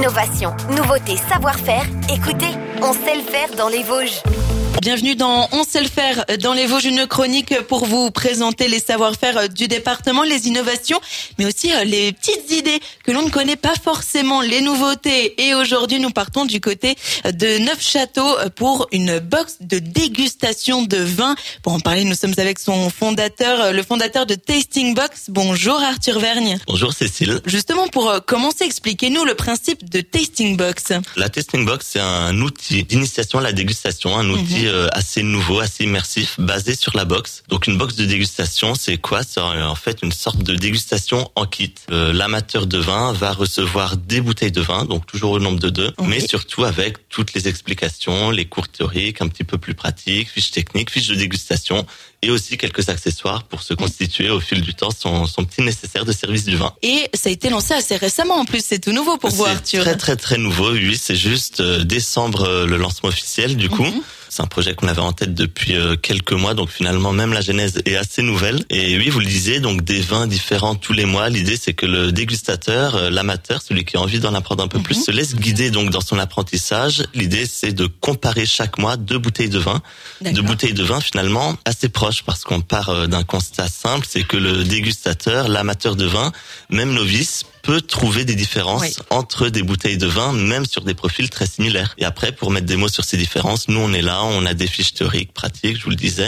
Innovation, nouveauté, savoir-faire. Écoutez, on sait le faire dans les Vosges. Bienvenue dans On sait le faire dans les Vosges, une chronique pour vous présenter les savoir-faire du département, les innovations, mais aussi les petites idées que l'on ne connaît pas forcément, les nouveautés. Et aujourd'hui, nous partons du côté de Neufchâteau pour une box de dégustation de vin. Pour en parler, nous sommes avec son fondateur, le fondateur de Tasting Box. Bonjour Arthur Vergne. Bonjour Cécile. Justement, pour commencer, expliquez-nous le principe de Tasting Box. La Tasting Box, c'est un outil d'initiation à la dégustation, un outil assez nouveau, assez immersif, basé sur la box. Donc une box de dégustation, c'est quoi? C'est en fait une sorte de dégustation en kit. L'amateur de vin va recevoir des bouteilles de vin, donc toujours au nombre de 2, mais surtout avec toutes les explications, les cours théoriques, un petit peu plus pratiques, fiches techniques, fiches de dégustation, et aussi quelques accessoires pour se constituer au fil du temps son petit nécessaire de service du vin. Et ça a été lancé assez récemment en plus, c'est tout nouveau pour vous Arthur. C'est très nouveau, oui, c'est juste décembre le lancement officiel du coup. C'est un projet qu'on avait en tête depuis quelques mois, donc finalement même la genèse est assez nouvelle. Et oui, vous le disiez, donc des vins différents tous les mois. L'idée c'est que le dégustateur, l'amateur, celui qui a envie d'en apprendre un peu plus, se laisse guider donc dans son apprentissage. L'idée c'est de comparer chaque mois 2 bouteilles de vin, finalement assez proches, parce qu'on part d'un constat simple, c'est que le dégustateur, l'amateur de vin, même novice, peut trouver des différences entre des bouteilles de vin, même sur des profils très similaires. Et après, pour mettre des mots sur ces différences, nous on est là, on a des fiches théoriques, pratiques, je vous le disais.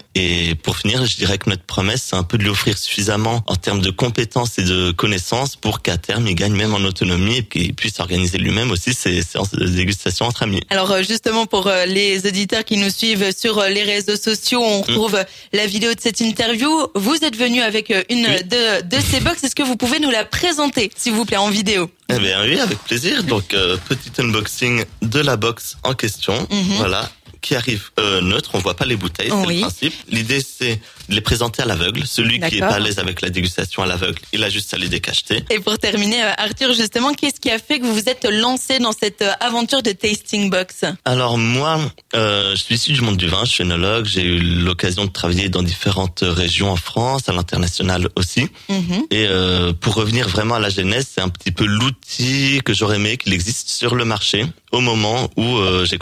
Et pour finir, je dirais que notre promesse, c'est un peu de lui offrir suffisamment en termes de compétences et de connaissances pour qu'à terme, il gagne même en autonomie et qu'il puisse organiser lui-même aussi ses séances de dégustation entre amis. Alors justement, pour les auditeurs qui nous suivent sur les réseaux sociaux, on retrouve la vidéo de cette interview. Vous êtes venu avec une de ces box. Est-ce que vous pouvez nous la présenter, s'il vous plaît, en vidéo? Eh bien oui, avec plaisir. Donc petit unboxing de la box en question. Voilà, qui arrive neutre, on voit pas les bouteilles, c'est le principe. L'idée c'est de les présenter à l'aveugle. Celui qui est pas à l'aise avec la dégustation à l'aveugle, il a juste à les décacheter. Et pour terminer, Arthur, justement, qu'est-ce qui a fait que vous vous êtes lancé dans cette aventure de Tasting Box? Alors moi, je suis issu du monde du vin, je suis œnologue, j'ai eu l'occasion de travailler dans différentes régions en France, à l'international aussi. Et pour revenir vraiment à la genèse, c'est un petit peu l'outil que j'aurais aimé qu'il existe sur le marché au moment où j'ai